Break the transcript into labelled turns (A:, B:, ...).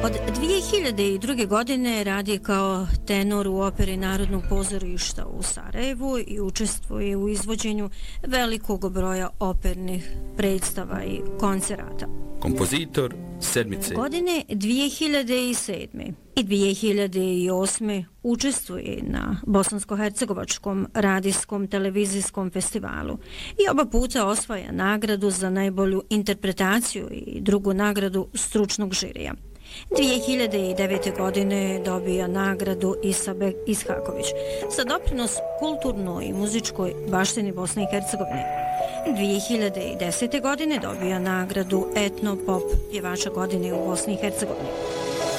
A: Od 2002. godine radi kao tenor u operi Narodnog pozorišta u Sarajevu i učestvuje u izvođenju velikog broja opernih predstava i koncerata.
B: Kompozitor sedmice.
A: Godine 2007. i 2008. učestvuje na Bosansko-hercegovačkom radijskom televizijskom festivalu i oba puta osvaja nagradu za najbolju interpretaciju i drugu nagradu stručnog žirija. 2009. godine dobija nagradu Isabek Ishaković za doprinos kulturnoj i muzičkoj baštini Bosne i Hercegovine. 2010. godine dobija nagradu Etno Pop pjevača godine u Bosni i Hercegovini.